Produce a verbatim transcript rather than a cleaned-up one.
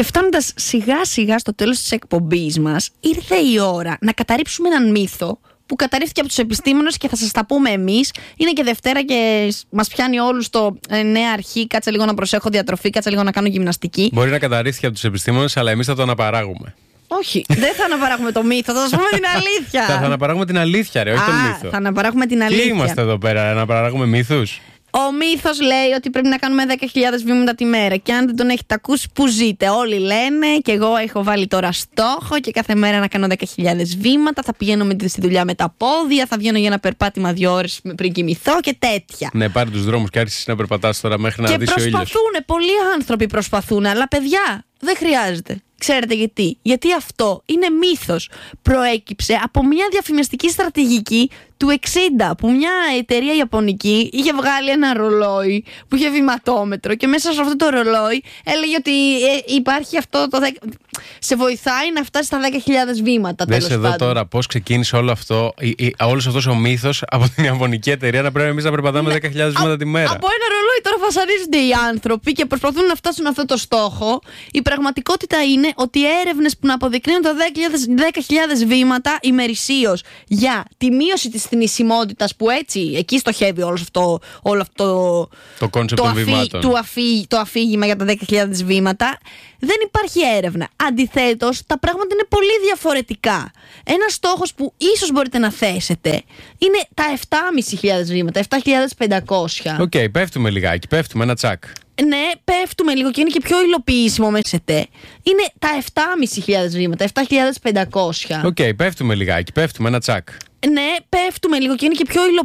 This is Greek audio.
Και φτάνοντας σιγά σιγά στο τέλος της εκπομπής μας, ήρθε η ώρα να καταρρίψουμε έναν μύθο που καταρρίφθηκε από τους επιστήμονες και θα σας τα πούμε εμείς. Είναι και Δευτέρα και μας πιάνει όλους το ε, νέα αρχή. Κάτσε λίγο να προσέχω διατροφή, κάτσε λίγο να κάνω γυμναστική. Μπορεί να καταρρίφθηκε από τους επιστήμονες, αλλά εμείς θα το αναπαράγουμε. Όχι, δεν θα αναπαράγουμε το μύθο, θα σας πούμε την αλήθεια. Θα, θα αναπαράγουμε την αλήθεια, ρε, όχι Α, τον μύθο. Θα αναπαράγουμε την αλήθεια. Τι είμαστε εδώ πέρα, να αναπαράγουμε μύθους? Ο μύθος λέει ότι πρέπει να κάνουμε δέκα χιλιάδες βήματα τη μέρα. Και αν δεν τον έχετε ακούσει, που ζείτε? Όλοι λένε, και εγώ έχω βάλει τώρα στόχο και κάθε μέρα να κάνω δέκα χιλιάδες βήματα. Θα πηγαίνω με, στη δουλειά με τα πόδια, θα βγαίνω για ένα περπάτημα δύο ώρες πριν κοιμηθώ και τέτοια. Ναι, πάρε τους δρόμους και άρχισες να περπατάς τώρα μέχρι να και δεις ο ήλιος. Και προσπαθούν, πολλοί άνθρωποι προσπαθούν, αλλά παιδιά, δεν χρειάζεται. Ξέρετε γιατί? Γιατί αυτό είναι μύθος. Προέκυψε από μια διαφημιστική στρατηγική του εξήντα, που μια εταιρεία ιαπωνική είχε βγάλει ένα ρολόι που είχε βηματόμετρο και μέσα σε αυτό το ρολόι έλεγε ότι ε, υπάρχει αυτό το δέκα... σε βοηθάει να φτάσει στα δέκα χιλιάδες βήματα. Δες εδώ πάντων. Τώρα πώς ξεκίνησε όλο αυτό, όλος αυτός ο μύθος από την ιαπωνική εταιρεία να πρέπει εμείς να περπατάμε ναι, δέκα χιλιάδες βήματα τη μέρα. Από ένα ρολόι τώρα βασανίζονται οι άνθρωποι και προσπαθούν να φτάσουν αυτό το στόχο. Η πραγματικότητα είναι ότι οι έρευνες που να αποδεικνύουν τα δέκα χιλιάδες βήματα ημερησίως για τη μείωση της θνησιμότητας, που έτσι εκεί στοχεύει όλο αυτό, όλο αυτό το κόνσεπτ των βημάτων, το, αφή, το αφήγημα για τα δέκα χιλιάδες βήματα, δεν υπάρχει έρευνα. Αντιθέτως, τα πράγματα είναι πολύ διαφορετικά. Ένας στόχος που ίσως μπορείτε να θέσετε είναι τα επτά χιλιάδες πεντακόσια βήματα, επτά χιλιάδες πεντακόσια. Οκ, okay, πέφτουμε λιγάκι, πέφτουμε ένα τσακ. Ναι, πέφτουμε λίγο και είναι και πιο υλοποιήσιμο μέσα. Είναι τα επτά χιλιάδες πεντακόσια βήματα, επτά χιλιάδες πεντακόσια. Οκ, okay, πέφτουμε λιγάκι, πέφτουμε ένα τσακ. Ναι, πέφτουμε λίγο και είναι και πιο υλοποιήσιμο.